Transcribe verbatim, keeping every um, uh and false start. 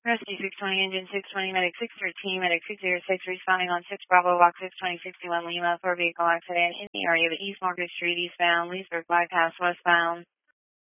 Rescue six twenty, engine six twenty, medic six thirteen, medic six oh six, responding on six Bravo, box six twenty sixty-one Lima for vehicle accident in the area of East Market Street, eastbound, Leesburg Bypass, westbound.